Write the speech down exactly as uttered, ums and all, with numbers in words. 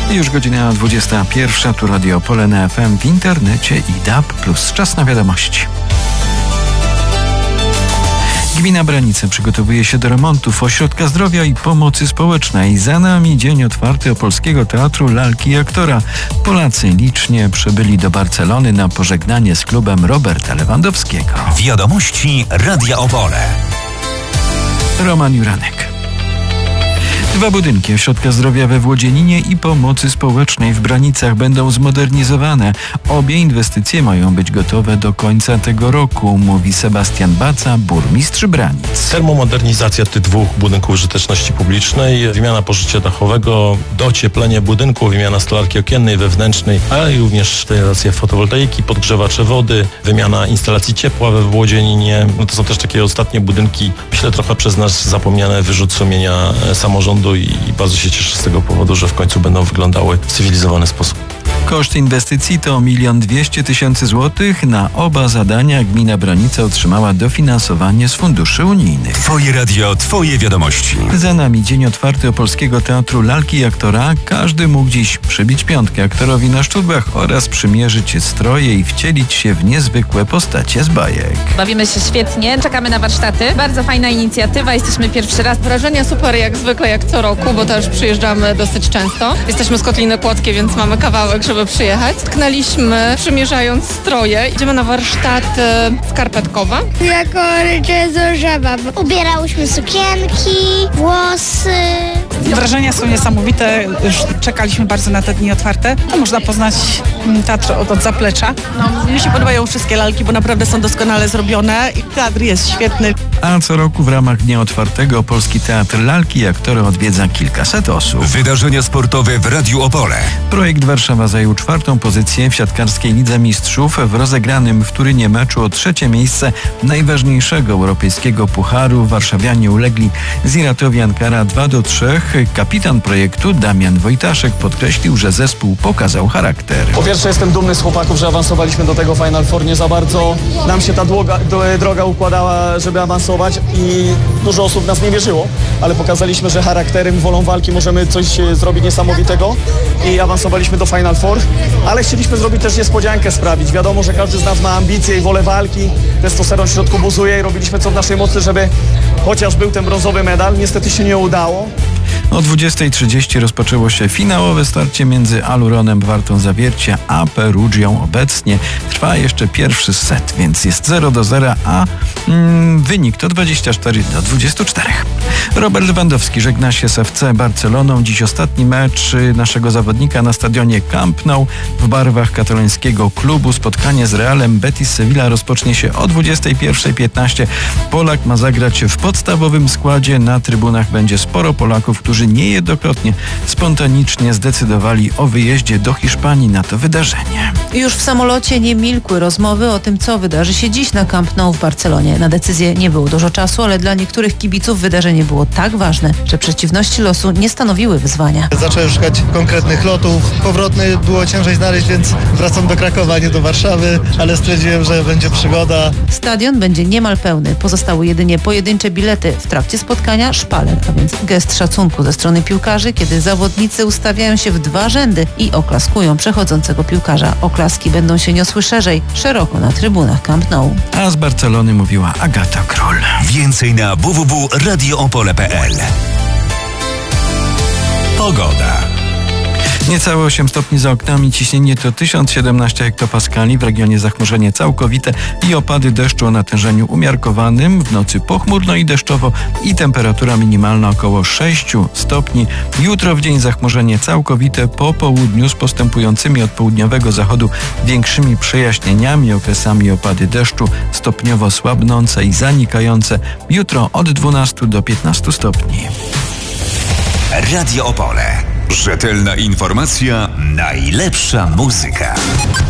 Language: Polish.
Już godzina dwudziesta pierwsza, tu Radio Opole na F M, w internecie i D A B plus. Czas na wiadomości. Gmina Branice przygotowuje się do remontów ośrodka zdrowia i pomocy społecznej. Za nami dzień otwarty Opolskiego Teatru Lalki i Aktora. Polacy licznie przybyli do Barcelony na pożegnanie z klubem Roberta Lewandowskiego. Wiadomości Radia Opole. Roman Juranek. Dwa budynki ośrodka zdrowia we Włodzieninie i pomocy społecznej w Branicach będą zmodernizowane. Obie inwestycje mają być gotowe do końca tego roku, mówi Sebastian Baca, burmistrz Branic. Termomodernizacja tych dwóch budynków użyteczności publicznej, wymiana pożycia dachowego, docieplenie budynku, wymiana stolarki okiennej, wewnętrznej, ale również instalacja fotowoltaiki, podgrzewacze wody, wymiana instalacji ciepła we Włodzieninie. No to są też takie ostatnie budynki, myślę trochę przez nas zapomniane, wyrzut sumienia samorządu i bardzo się cieszę z tego powodu, że w końcu będą wyglądały w cywilizowany sposób. Koszt inwestycji to milion dwieście tysięcy złotych. Na oba zadania gmina Branice otrzymała dofinansowanie z funduszy unijnych. Twoje radio, twoje wiadomości. Za nami dzień otwarty Opolskiego Teatru Lalki i Aktora. Każdy mógł dziś przybić piątkę aktorowi na szczudłach oraz przymierzyć stroje i wcielić się w niezwykłe postacie z bajek. Bawimy się świetnie, czekamy na warsztaty. Bardzo fajna inicjatywa, jesteśmy pierwszy raz. Wrażenia super jak zwykle, jak co roku, bo też przyjeżdżamy dosyć często. Jesteśmy z Kotliny Kłodzkiej, więc mamy kawałek, żeby przyjechać. Tknęliśmy, przymierzając stroje. Idziemy na warsztaty skarpetkowe. Jako ryczę żaba. Ubierałyśmy sukienki, włosy. Wrażenia są niesamowite. Już czekaliśmy bardzo na te dni otwarte. No, można poznać teatr od, od zaplecza. No, mi się podobają wszystkie lalki, bo naprawdę są doskonale zrobione i teatr jest świetny. A co roku w ramach Dnia Otwartego Opolski Teatr Lalki i Aktory odwiedza kilkaset osób. Wydarzenia sportowe w Radiu Opole. Projekt Warszawa zajął czwartą pozycję w siatkarskiej Lidze Mistrzów w rozegranym w Turynie meczu o trzecie miejsce najważniejszego europejskiego pucharu. Warszawianie ulegli Ziratowi Ankara dwa do trzech. Kapitan projektu Damian Wojtaszek podkreślił, że zespół pokazał charakter. Po pierwsze jestem dumny z chłopaków, że awansowaliśmy do tego Final Four. Nie za bardzo nam się ta długa, droga układała, żeby awansować i dużo osób nas nie wierzyło, ale pokazaliśmy, że charakterem, wolą walki możemy coś zrobić niesamowitego i awansowaliśmy do Final Four, ale chcieliśmy zrobić też niespodziankę sprawić. Wiadomo, że każdy z nas ma ambicje i wolę walki, testosteron w środku buzuje i robiliśmy co w naszej mocy, żeby chociaż był ten brązowy medal. Niestety się nie udało. O dwudziestej trzydzieści rozpoczęło się finałowe starcie między Aluronem Wartą Zawiercie a Perugią. Obecnie trwa jeszcze pierwszy set, więc jest zero do zera, a mm, wynik to dwadzieścia cztery do dwudziestu czterech. Robert Lewandowski żegna się z F C Barceloną. Dziś ostatni mecz naszego zawodnika na stadionie Camp Nou w barwach katalońskiego klubu. Spotkanie z Realem Betis Sevilla rozpocznie się o dwudziestej pierwszej piętnaście. Polak ma zagrać w podstawowym składzie. Na trybunach będzie sporo Polaków, którzy niejednokrotnie spontanicznie zdecydowali o wyjeździe do Hiszpanii na to wydarzenie. Już w samolocie nie milkły rozmowy o tym, co wydarzy się dziś na Camp Nou w Barcelonie. Na decyzję nie było dużo czasu, ale dla niektórych kibiców wydarzenie było tak ważne, że przeciwności losu nie stanowiły wyzwania. Zacząłem szukać konkretnych lotów. Powrotny było ciężej znaleźć, więc wracam do Krakowa, nie do Warszawy, ale stwierdziłem, że będzie przygoda. Stadion będzie niemal pełny. Pozostały jedynie pojedyncze bilety. W trakcie spotkania szpaler, a więc gest szacunku ze strony piłkarzy, kiedy zawodnicy ustawiają się w dwa rzędy i oklaskują przechodzącego piłkarza. Oklaski będą się niosły szerzej, szeroko na trybunach Camp Nou. A z Barcelony mówiła Agata Król. Więcej na w w w kropka radio opole kropka p l. Pogoda. Niecałe osiem stopni za oknami, ciśnienie to tysiąc siedemnaście hektopaskali, w regionie zachmurzenie całkowite i opady deszczu o natężeniu umiarkowanym, w nocy pochmurno i deszczowo i temperatura minimalna około sześć stopni. Jutro w dzień zachmurzenie całkowite, po południu z postępującymi od południowego zachodu większymi przejaśnieniami, okresami opady deszczu stopniowo słabnące i zanikające. Jutro od dwunastu do piętnastu stopni. Radio Opole. Rzetelna informacja, najlepsza muzyka.